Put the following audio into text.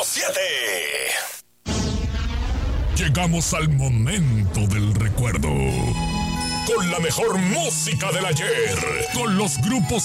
Llegamos al momento del recuerdo. Con la mejor música del ayer. Con los grupos